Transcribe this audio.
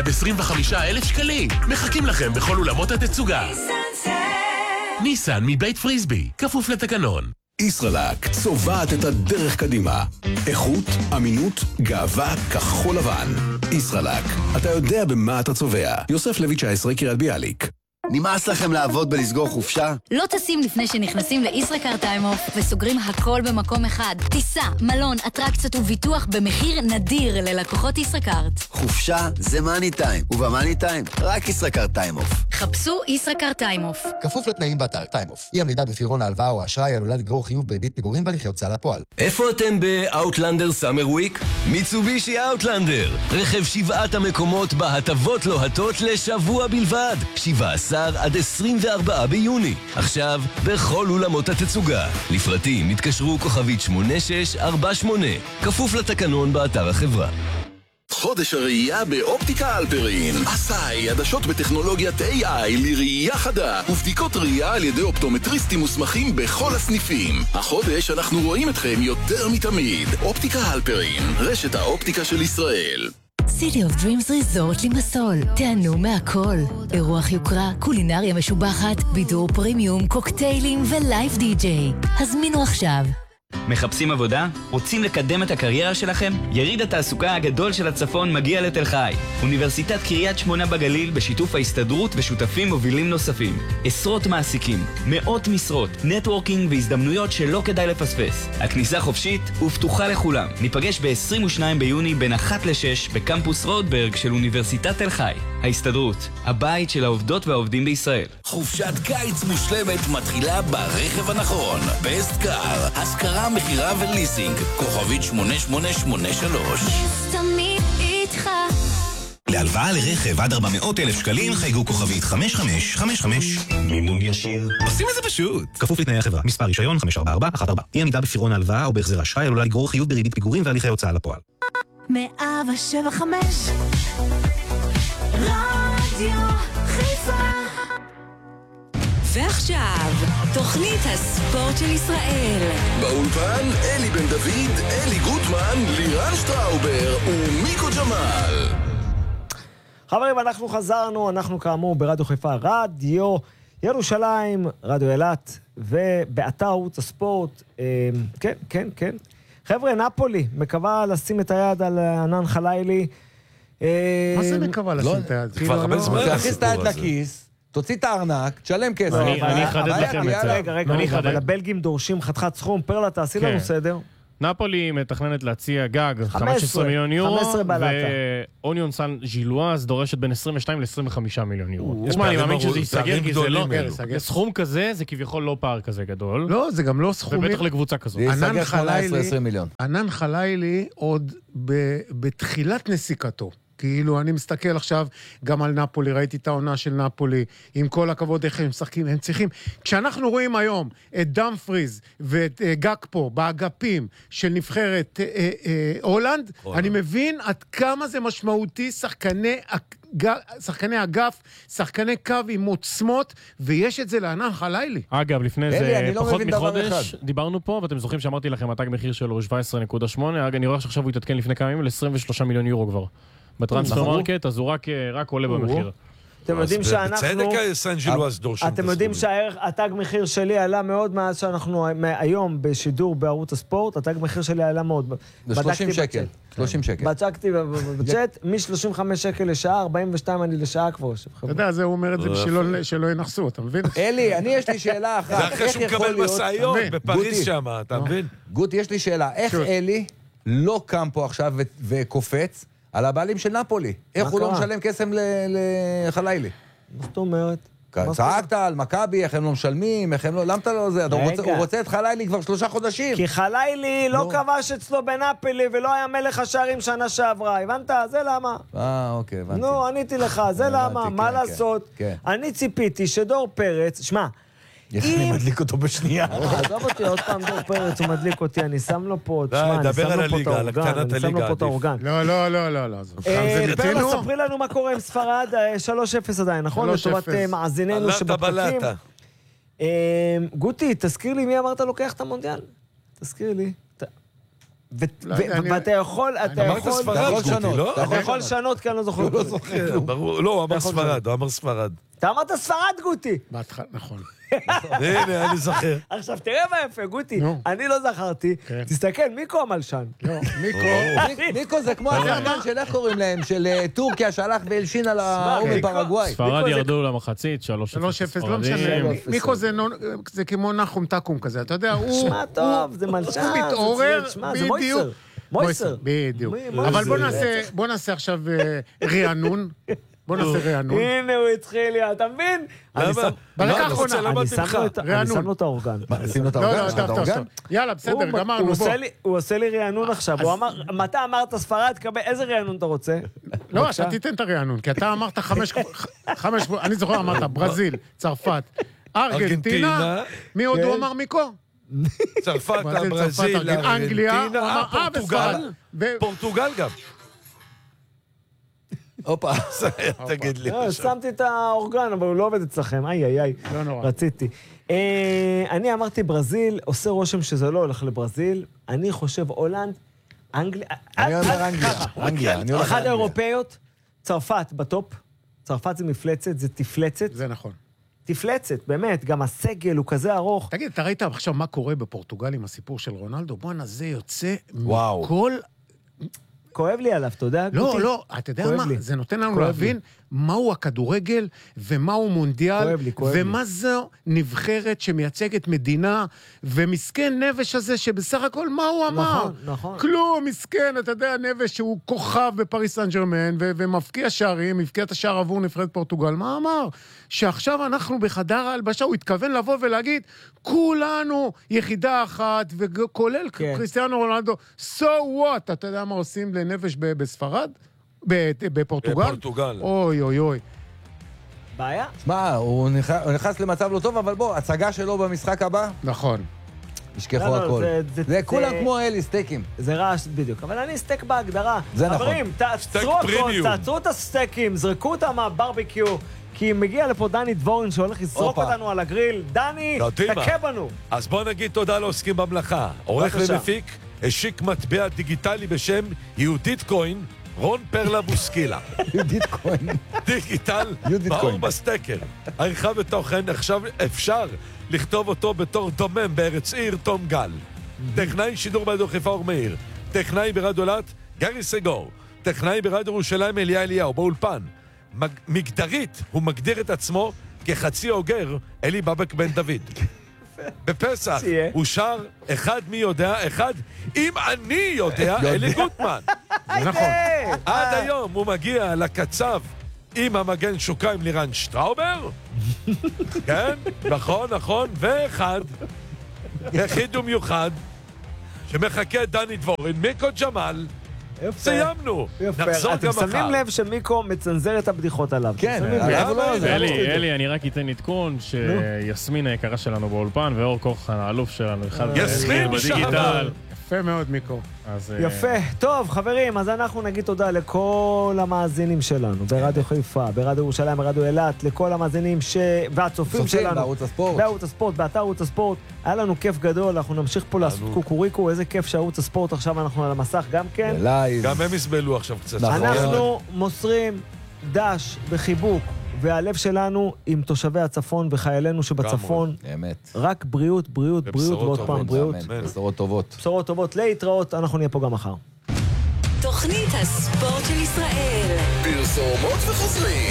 25,000 שקלים. מחכים לכם בכל אולמות התצוגה. ניסן מבית פריסבי, כפוף לתקנון. ישראלק צובעת את הדרך קדימה. איכות, אמינות, גאווה, כחול לבן. ישראלק, אתה יודע במה אתה צובע. יוסף לוי 19, קריית ביאליק. נמאס לכם לעבוד בלסגור חופשה? לא טסים לפני שנכנסים לישראכרט טיים-אוף וסוגרים הכל במקום אחד. טיסה, מלון, אטרקציות וביטוח במחיר נדיר ללקוחות ישראכרט. חופשה זה מאני טיים, ובמאני טיים רק ישראכרט טיים-אוף. חפשו ישראכרט טיים-אוף. כפוף לתנאים באתר טיים-אוף. אי עמידה בפירעון ההלוואה או האשראי עלולה לגרור חיוב בריבית פיגורים והליכי הוצאה לפועל. איפה אתם באוטלנדר סאמר וויק? מיצובישי אוטלנדר. רכב 7 המקומות בהטבות לוהטות לשבוע בלבד. 17 עד 24 ביוני. עכשיו בכל אולמות התצוגה. לפרטים התקשרו כוכבית 8648. כפוף לתקנון באתר החברה. חודש הראייה באופטיקה אלפרין. עשאי, עדשות בטכנולוגיית AI לראייה חדה ובדיקות ראייה על ידי אופטומטריסטים מוסמכים בכל הסניפים. החודש אנחנו רואים אתכם יותר מתמיד. אופטיקה אלפרין, רשת האופטיקה של ישראל. City of Dreams Resort לימסול. תענו מהכל. אירוח יוקרה, קולינריה משובחת, בידור פרימיום, קוקטיילים ולייב די-ג'יי. הזמינו עכשיו. מחפשים עבודה? רוצים לקדם את הקריירה שלכם? יריד התעסוקה הגדול של הצפון מגיע לתל חי. אוניברסיטת קריית שמונה בגליל בשיתוף ההסתדרות ושותפים מובילים נוספים. עשרות מעסיקים, מאות משרות, נטוורקינג והזדמנויות שלא כדאי לפספס. הכניסה חופשית ופתוחה לכולם. ניפגש ב-22 ביוני בין 1 ל-6 בקמפוס רודברג של אוניברסיטת תל חי. ההסתדרות, הבית של העובדות והעובדים בישראל. חופשת קיץ מושלמת מתחילה ברכב הנכון. בסט קאר, השכרה, מחירה וליסינג. כוכבית 8883. תמיד איתך. להלוואה לרכב עד 400,000 שקלים חייגו כוכבית 5555. מימון ישיר. עושים את זה פשוט. כפוף לתנאי החברה. מספר רישיון 54414. אי עמידה בפירעון ההלוואה או בהחזר אשראי עלולה לגרור חיוב בריבית פיגורים והליכי הוצאה לפועל. 107.5 רדיו חיפה. ועכשיו, תוכנית הספורט של ישראל. באולפן אלי בן דוד, אלי גוטמן, לירן שטראובר ומיקו ג'מאל. חברים, אנחנו חזרנו, אנחנו כאמור ברדיו חיפה, רדיו ירושלים, רדיו אילת, ובאתר ערוץ הספורט. כן. חבר'ה, נפולי מקווה לשים את היד על ענן חלילי. מה זה מקווה לשים את היד? כבר הרבה זמן. תכניס את היד לכיס, תוציא את הארנק, תשלם כסף. אני אחדד לכם את זה. רגע, אבל הבלגים דורשים חתיכת סכום. פרלה, תעשי לנו סדר. נפולי מתכננת להציע גג 15 מיליון יורו, ואוניון סן ז'ילואז' דורשת בין 22 ל-25 מיליון יורו. תשמע, אני מאמין שזה ייסגר, כי זה לא... סכום כזה, זה כביכול לא פער כזה גדול. לא, זה גם לא סכומים. ובטח לקבוצה כזאת. זה ייסגר 18-20 מיליון. ענן חלילי עוד בתחילת נסיקתו. כאילו, אני מסתכל עכשיו גם על נפולי, ראיתי את העונה של נפולי, עם כל הכבוד איך הם משחקים, הם צריכים, כשאנחנו רואים היום את דמפריז ואת גקפו באגפים של נבחרת הולנד, אני מבין עד כמה זה משמעותי, שחקני אגף, שחקני קו עם עוצמות, ויש את זה לענן חלילי. אגב, לפני זה פחות מחודש, דיברנו פה, ואתם זוכרים שאמרתי לכם, התג מחיר שלו 17.8, אני רואה שעכשיו הוא יתעדכן לפני כמה ימים ל-23 מיליון יורו כבר. בטרנספר מרקט, אז הוא רק עולה במחיר. אתם יודעים שהתג מחיר שלי עלה מאוד מאז שאנחנו היום בשידור בערוץ הספורט, התג מחיר שלי עלה מאוד. זה 30 שקל. 30 שקל. בדקתי בצ'אט, מ-35 שקל לשעה, 42 אני לשעה כבר. אתה יודע, זה הוא אומר את זה בשביל שלא ינחסו, אתה מבין? אלי, אני יש לי שאלה אחת. זה אחרי שהוא מקבל מסעיות בפריז שם, אתה מבין? גוט, יש לי שאלה. איך אלי לא קם פה עכשיו וקופץ על הבעלים של נפולי? איך הוא לא משלם כסף לחלילי? מה זאת אומרת? צעקת על מכבי, איך הם לא משלמים, איך הם לא... למה אתה לא זה? הוא רוצה את חלילי כבר 3 חודשים. כי חלילי לא כבש אצלו בנפולי ולא היה מלך השערים שנה שעברה. הבנת? זה למה? אוקיי, הבנתי. נו, עניתי לך, זה למה? מה לעשות? אני ציפיתי שדור פרץ... שמע, אני מדליק אותו בשנייה. עזוב אותי, עוד פעם דור פרץ, הוא מדליק אותי, אני שם לו פה, דבר על הליגה, על הקטנת הליגה. אני שם לו פה את האורגן. לא. פרלה, ספרי לנו מה קורה עם ספרד, 3-0 עדיין, נכון? לטובת מאזיננו שבפרקים. גוטי, תזכיר לי מי אמרת לוקח את המונדיאל? תזכיר לי. ואתה יכול... אמרת ספרד, גוטי, לא? אתה יכול לשנות, כי אני לא זוכר. לא, הוא אמר ספרד, הוא אמר ספרד. אתה אמרת ספרד, גוטי. נכון. הנה, אני זוכר. עכשיו, תראה מה יפה, גוטי. אני לא זכרתי. תסתכל, מיקו המלשן. מיקו זה כמו השחקן של איך קוראים להם, של טורקיה שהלך והלשין על ההוא מפרגוואי. ספרד ירדו למחצית, 3-0 לא משנה. מיקו זה כמו נחום תקום כזה, אתה יודע, הוא... שמע טוב, זה מלשן. הוא מתעורר, בדיוק. מויסר. בדיוק. אבל בוא נעשה עכשיו רענון. בוא נעשה רענון. הנה הוא התחיל, אתה מבין? בדקה האחרונה. אני שם לו את האורגן. שים לו את האורגן? יאללה, בסדר, גמרנו. הוא עושה לי רענון עכשיו. הוא אמר, מתי אמרת ספרד, איזה רענון אתה רוצה? לא, אתה תיתן את הרענון, כי אתה אמרת 5, אני זוכר, אמרת ברזיל, צרפת, ארגנטינה, מי עוד הוא אמר מיקו? צרפת, ברזיל, אנגליה, פורטוגל גם. הופה. תגיד לי. שמתי את האורגן, אבל הוא לא עובד אצלכם. איי, לא נורא. רציתי. אני אמרתי ברזיל, עושה רושם שזה לא הולך לברזיל. אני חושב הולנד, אנגליה. אני אומר אנגליה. אחת האירופאיות, צרפת בטופ. צרפת זה מפלצת, זה תפלצת. זה נכון. תפלצת, באמת, גם הסגל הוא כזה ארוך. תגיד, אתה ראית עכשיו מה קורה בפורטוגל עם הסיפור של רונלדו? בואנה, זה יוצא מכל... כואב לי עליו, אתה יודע? לא, אתה יודע מה? זה נותן לנו להבין מהו הכדורגל, ומהו מונדיאל, ומה זו נבחרת שמייצגת מדינה, ומסכן נבש הזה, שבסך הכל מה הוא אמר? נכון. כלום, מסכן, אתה יודע, נבש שהוא כוכב בפריס סן ז'רמן, ומפקיע שערים, הפקיע את השער עבור נבחרת פורטוגל. מה אמר? שעכשיו אנחנו בחדר ההלבשה, הוא התכוון לבוא ולהגיד, כולנו יחידה אחת, וכולל קריסטיאנו רונלדו, so what? אתה יודע מה עושים לנבש בספרד? בפורטוגל? אוי. בעיה? שמע, הוא נכנס למצב לא טוב, אבל בוא, הצגה שלו במשחק הבא? נכון. ישכחו הכל. זה כולם כמו אלי, סטייקים. זה רעש בדיוק, אבל אני סטייק בהגדרה. זה נכון. חברים, תעצרו את הסטייקים, זרקו אותם מהברביקיו, כי מגיע לפה דני דבורין שהולך לזרוק אותנו על הגריל. דני, תכה בנו. אז בוא נגיד תודה לעוסקים במלאכה. עורך ומפיק, השיק מטבע דיגיטלי בשם יהודית כהן, רון פרלה בוסקילה. יהודית כהן. דיגיטל, מאור בסטקר. עריכה ותוכן, עכשיו אפשר לכתוב אותו בתור דומם בארץ עיר, תום גל. טכנאי שידור ברדיו חיפה אור מאיר. טכנאי ברדיו אילת, גרי סגור. טכנאי ברדיו ירושלים, אליה אליהו, באולפן. מגדרית, הוא מגדיר את עצמו כחצי אוגר, אלי בבק בן דוד. בפסח הוא שר אחד מי יודע, אחד אם אני יודע, אלי גוטמן. נכון. עד היום הוא מגיע לקצב עם המגן שוקיים לירן שטראובר. כן, נכון, ואחד, יחיד ומיוחד, שמחכה דני דבורין, מיקו ג'מאל. סיימנו. נחזור גם מחר. אתם שמים לב שמיקו מצנזר את הבדיחות עליו. כן. אלי, אני רק אתן עדכון שיסמין היקרה שלנו באולפן, ואור כוחן, האלוף שלנו, יסמין בדיגיטל. יפה מאוד, מיקו. יפה. טוב, חברים, אז אנחנו נגיד תודה לכל המאזינים שלנו, ברדיו חיפה, ברדיו ירושלים, ברדיו אילת, לכל המאזינים והצופים שלנו. בערוץ הספורט. בערוץ הספורט, באתר ערוץ הספורט. היה לנו כיף גדול, אנחנו נמשיך פה לעשות קוקוריקו, איזה כיף שערוץ הספורט, עכשיו אנחנו על המסך גם כן. גם הם יסבלו עכשיו קצת. אנחנו מוסרים דש וחיבוק, והלב שלנו עם תושבי הצפון וחיילינו שבצפון. באמת. רק בריאות, ועוד פעם בריאות. בשורות טובות. בשורות טובות, להתראות, אנחנו נהיה פה גם מחר. תוכנית הספורט של ישראל. פרסומות וחוזרים.